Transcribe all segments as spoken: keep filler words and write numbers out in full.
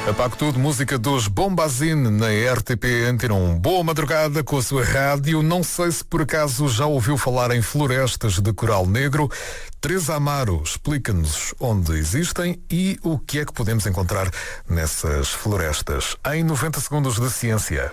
Apago tudo, música dos Bombazine na R T P Antena um. Boa madrugada com a sua rádio. Não sei se por acaso já ouviu falar em florestas de coral negro. Teresa Amaro explica-nos onde existem e o que é que podemos encontrar nessas florestas. Em noventa segundos de ciência.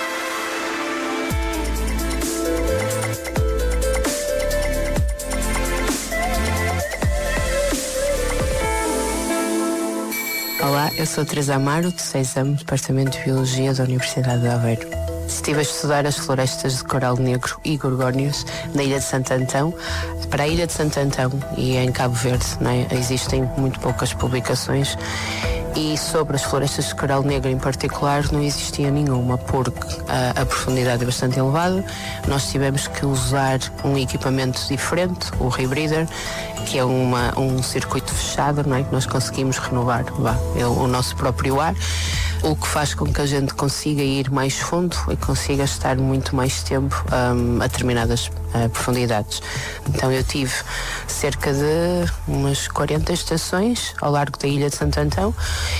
Olá, eu sou a Teresa Amaro, de seis anos, Departamento de Biologia da Universidade de Aveiro. Estive a estudar as florestas de coral negro e gorgónios na Ilha de Santo Antão. Para a Ilha de Santo Antão e em Cabo Verde, não é? Existem muito poucas publicações e sobre as florestas de coral negro em particular não existia nenhuma, porque a, a profundidade é bastante elevada. Nós tivemos que usar um equipamento diferente, o Rebreather, que é uma, um circuito fechado, não é? Que nós conseguimos renovar vá, é o nosso próprio ar, o que faz com que a gente consiga ir mais fundo e consiga estar muito mais tempo um, a determinadas uh, profundidades. Então eu tive cerca de umas quarenta estações ao largo da Ilha de Santo Antão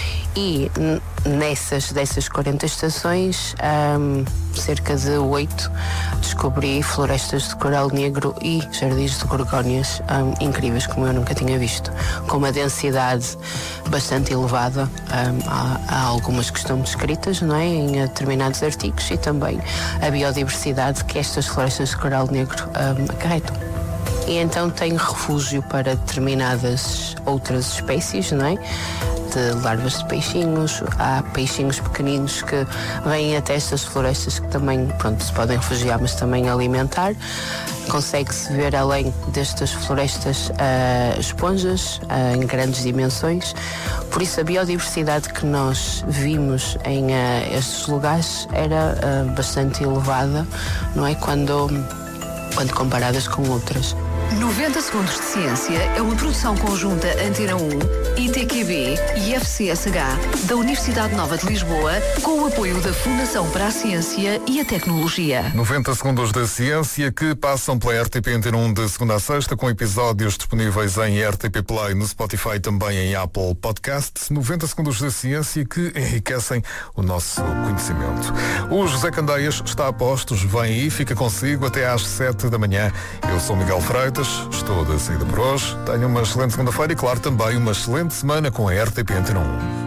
e nessas dessas quarenta estações, um, cerca de oito descobri florestas de coral negro e jardins de gorgónias um, incríveis, como eu nunca tinha visto, com uma densidade bastante elevada. Um, há, há algumas que estão descritas, não é, em determinados artigos, e também a biodiversidade que estas florestas de coral negro um, acarretam. E então tenho refúgio para determinadas outras espécies, não é? De larvas de peixinhos, há peixinhos pequeninos que vêm até estas florestas que também, pronto, se podem refugiar, mas também alimentar. Consegue-se ver além destas florestas uh, esponjas uh, em grandes dimensões. Por isso a biodiversidade que nós vimos em uh, estes lugares era uh, bastante elevada, não é? Quando, quando comparadas com outras. noventa segundos de ciência é uma produção conjunta Antena um, I T Q B e F C S H da Universidade Nova de Lisboa, com o apoio da Fundação para a Ciência e a Tecnologia. noventa segundos de ciência que passam pela R T P Antena um de segunda a sexta, com episódios disponíveis em R T P Play, no Spotify e também em Apple Podcasts. noventa segundos de ciência que enriquecem o nosso conhecimento. O José Candeias está a postos, vem aí, fica consigo até às sete da manhã. Eu sou Miguel Freitas. Estou de saída por hoje. Tenho uma excelente segunda-feira e, claro, também uma excelente semana com a R T P Antena um.